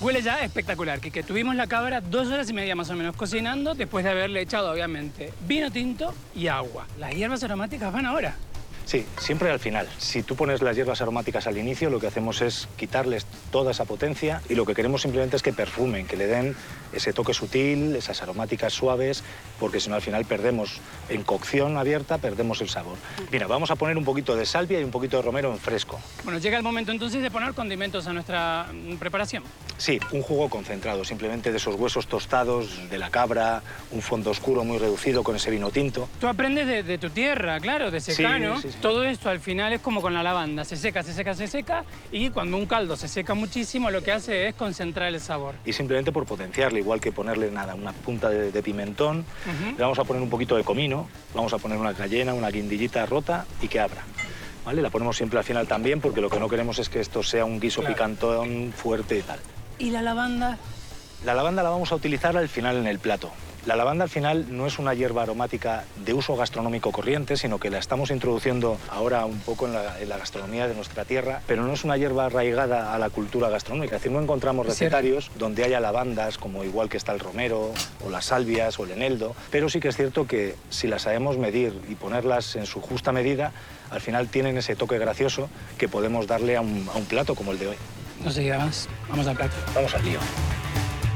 Huele ya espectacular, que tuvimos la cabra 2 horas y media más o menos cocinando, después de haberle echado, obviamente, vino tinto y agua. Las hierbas aromáticas van ahora. Sí, siempre al final. Si tú pones las hierbas aromáticas al inicio, lo que hacemos es quitarles toda esa potencia y lo que queremos simplemente es que perfumen, que le den ese toque sutil, esas aromáticas suaves, porque si no al final perdemos, en cocción abierta, perdemos el sabor. Mira, vamos a poner un poquito de salvia y un poquito de romero en fresco. Bueno, llega el momento entonces de poner condimentos a nuestra preparación. Sí, un jugo concentrado, simplemente de esos huesos tostados de la cabra, un fondo oscuro muy reducido con ese vino tinto. Tú aprendes de tu tierra, claro, de secano. Sí, sí. Todo esto al final es como con la lavanda, se seca, se seca, se seca, y cuando un caldo se seca muchísimo, lo que hace es concentrar el sabor. Y simplemente por potenciarle, igual que ponerle nada, una punta de pimentón, le vamos a poner un poquito de comino, vamos a poner una cayena, una guindillita rota y que abra. ¿Vale? La ponemos siempre al final también porque lo que no queremos es que esto sea un guiso picantón fuerte y tal. ¿Y la lavanda? La lavanda la vamos a utilizar al final en el plato. La lavanda al final no es una hierba aromática de uso gastronómico corriente, sino que la estamos introduciendo ahora un poco en la gastronomía de nuestra tierra, pero no es una hierba arraigada a la cultura gastronómica. Es decir, no encontramos recetarios donde haya lavandas, como igual que está el romero, o las salvias, o el eneldo, pero sí que es cierto que si las sabemos medir y ponerlas en su justa medida, al final tienen ese toque gracioso que podemos darle a un plato como el de hoy. No se diga más, vamos al plato. Vamos al lío.